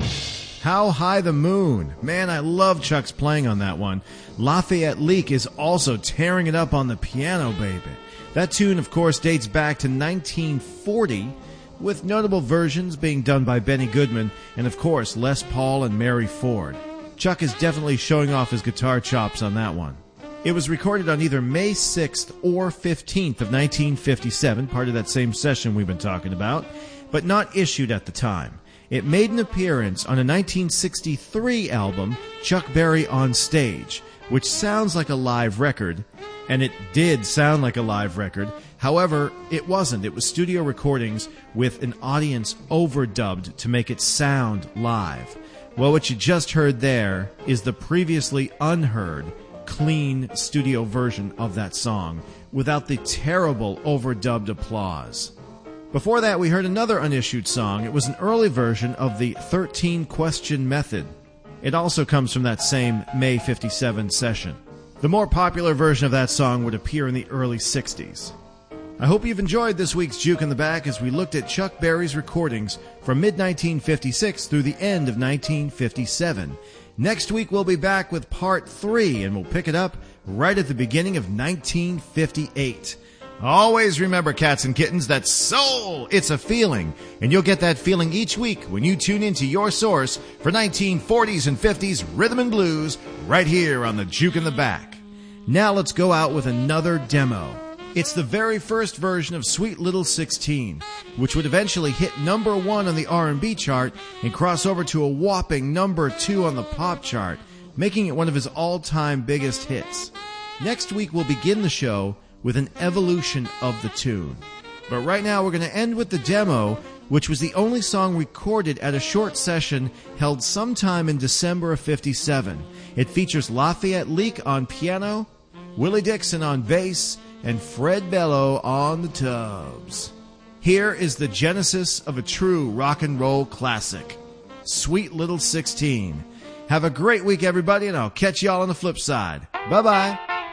How High the Moon. Man, I love Chuck's playing on that one. Lafayette Leak is also tearing it up on the piano, baby. That tune, of course, dates back to 1940, with notable versions being done by Benny Goodman and, of course, Les Paul and Mary Ford. Chuck is definitely showing off his guitar chops on that one. It was recorded on either May 6th or 15th of 1957, part of that same session we've been talking about, but not issued at the time. It made an appearance on a 1963 album, Chuck Berry on Stage, which sounds like a live record, and it did sound like a live record. However, it wasn't. It was studio recordings with an audience overdubbed to make it sound live. Well, what you just heard there is the previously unheard, clean studio version of that song, without the terrible overdubbed applause. Before that, we heard another unissued song. It was an early version of the 13-question method. It also comes from that same May 57 session. The more popular version of that song would appear in the early 60s. I hope you've enjoyed this week's Juke in the Back as we looked at Chuck Berry's recordings from mid-1956 through the end of 1957. Next week we'll be back with part 3, and we'll pick it up right at the beginning of 1958. Always remember, cats and kittens, that soul, it's a feeling, and you'll get that feeling each week when you tune into your source for 1940s and 50s rhythm and blues right here on the Juke in the Back. Now let's go out with another demo. It's the very first version of Sweet Little 16, which would eventually hit number 1 on the R&B chart and cross over to a whopping number 2 on the pop chart, making it one of his all-time biggest hits. Next week we'll begin the show with an evolution of the tune. But right now we're going to end with the demo, which was the only song recorded at a short session held sometime in December of 57. It features Lafayette Leak on piano, Willie Dixon on bass, and Fred Bello on the tubs. Here is the genesis of a true rock and roll classic, Sweet Little 16. Have a great week, everybody, and I'll catch y'all on the flip side. Bye-bye.